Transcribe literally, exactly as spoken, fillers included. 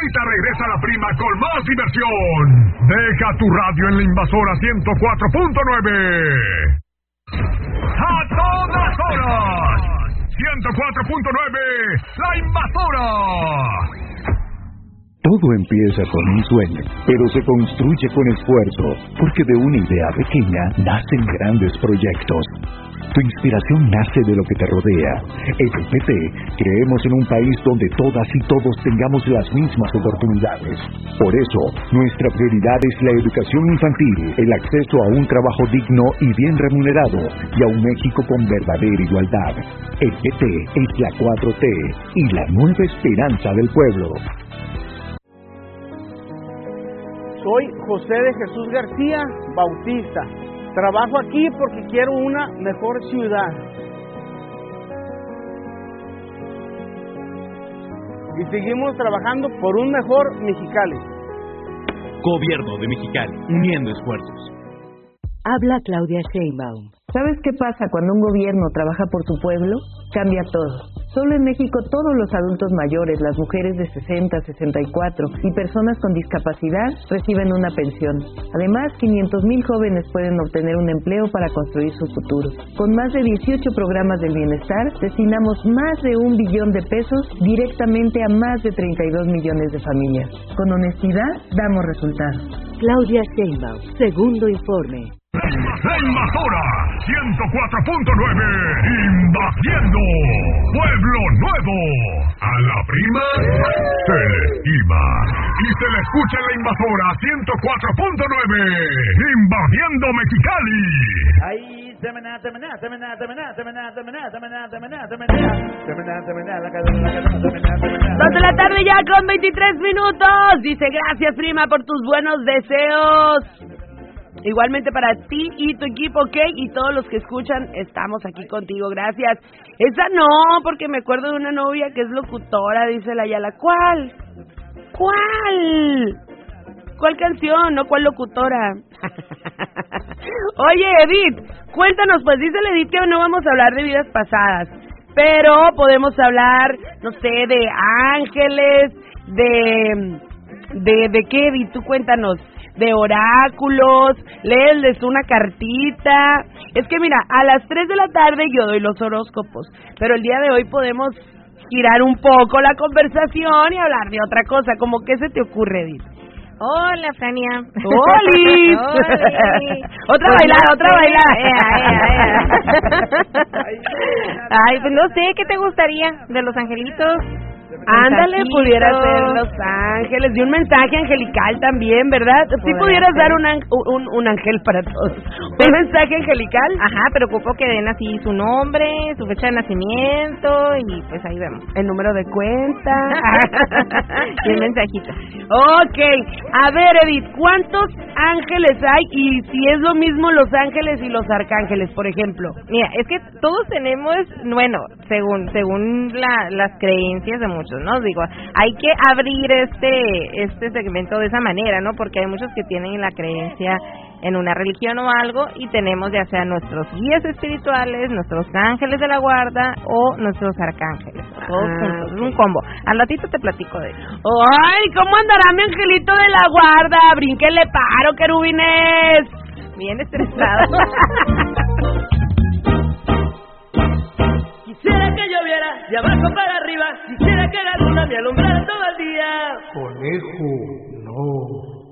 Ahorita regresa la prima con más diversión. Deja tu radio en la Invasora ciento cuatro punto nueve. ¡A todas horas! ciento cuatro punto nueve, La Invasora. Todo empieza con un sueño, pero se construye con esfuerzo, porque de una idea pequeña nacen grandes proyectos. Tu inspiración nace de lo que te rodea. En F P T creemos en un país donde todas y todos tengamos las mismas oportunidades. Por eso, nuestra prioridad es la educación infantil, el acceso a un trabajo digno y bien remunerado, y a un México con verdadera igualdad. F P T es la cuatro T y la nueva esperanza del pueblo. Soy José de Jesús García Bautista. Trabajo aquí porque quiero una mejor ciudad. Y seguimos trabajando por un mejor Mexicali. Gobierno de Mexicali, uniendo esfuerzos. Habla Claudia Sheinbaum. ¿Sabes qué pasa cuando un gobierno trabaja por tu pueblo? Cambia todo. Solo en México todos los adultos mayores, las mujeres de sesenta, sesenta y cuatro y personas con discapacidad reciben una pensión. Además, quinientos mil jóvenes pueden obtener un empleo para construir su futuro. Con más de dieciocho programas del bienestar, destinamos más de un billón de pesos directamente a más de treinta y dos millones de familias. Con honestidad, damos resultados. Claudia Sheinbaum, segundo informe. La Invasora ciento cuatro punto nueve, invadiendo Pueblo Nuevo. A la prima se le estima y se le escucha en La Invasora ciento cuatro punto nueve, invadiendo Mexicali. Ahí temena, temena, temena, temena, temena, temena, temena, temena, temena, temena, temena, la cadena, la cadena, temena, temena. Dos de la tarde ya con veintitrés minutos. Dice gracias, prima, por tus buenos deseos. Igualmente para ti y tu equipo, ¿ok? Y todos los que escuchan, estamos aquí contigo, gracias. Esa no, porque me acuerdo de una novia que es locutora, dice la Yala. ¿Cuál? ¿Cuál? ¿Cuál canción? ¿No cuál locutora? Oye, Edith, cuéntanos, pues dice el Edith que no vamos a hablar de vidas pasadas, pero podemos hablar, no sé, de ángeles, de... ¿De, de qué, Edith? Tú cuéntanos. De oráculos, léeles una cartita. Es que mira, a las tres de la tarde yo doy los horóscopos, pero el día de hoy podemos girar un poco la conversación y hablar de otra cosa. ¿Cómo qué se te ocurre, Edith? Hola, Frania. ¡Oli! Otra bailada, otra bailada. Ea, ea, ea. Ay, pues no sé, ¿qué te gustaría de los angelitos? Ándale, pudiera ser Los Ángeles, de un mensaje angelical también, ¿verdad? Sí pudieras ser. dar un, un un ángel para todos. Un mensaje angelical. Ajá, pero ocupo que den así su nombre, su fecha de nacimiento y pues ahí vemos. El número de cuenta. Y el mensajito. Ok, a ver, Edith, ¿cuántos ángeles hay? Y si es lo mismo los ángeles y los arcángeles, por ejemplo. Mira, es que todos tenemos, bueno, según según la, las creencias de muchos, ¿no? Digo, hay que abrir este este segmento de esa manera, ¿no? Porque hay muchos que tienen la creencia en una religión o algo y tenemos ya sea nuestros guías espirituales, nuestros ángeles de la guarda o nuestros arcángeles. Todos ah, juntos, okay. Es un combo. Al ratito te platico de eso. ¡Ay! ¿Cómo andará mi angelito de la guarda? ¡Brínquenle paro, querubines! Bien estresado. Quisiera que lloviera de abajo para arriba, quisiera que la luna me alumbrara todo el día. Conejo, no.